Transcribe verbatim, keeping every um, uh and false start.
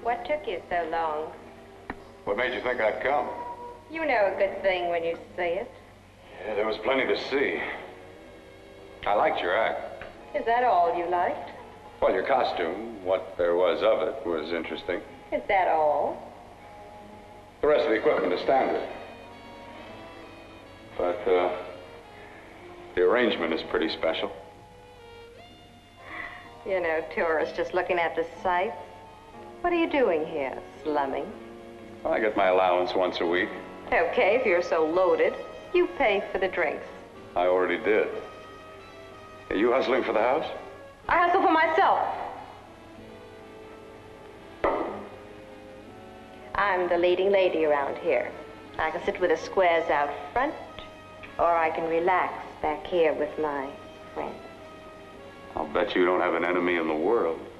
What took you so long? What made you think I'd come? You know a good thing when you see it. Yeah, there was plenty to see. I liked your act. Is that all you liked? Well, your costume, what there was of it, was interesting. Is that all? The rest of the equipment is standard. But, uh, the arrangement is pretty special. You know, tourists just looking at the sights. What are you doing here, slumming? Well, I get my allowance once a week. Okay, if you're so loaded, you pay for the drinks. I already did. Are you hustling for the house? I hustle for myself. I'm the leading lady around here. I can sit with the squares out front, or I can relax back here with my friends. I'll bet you don't have an enemy in the world.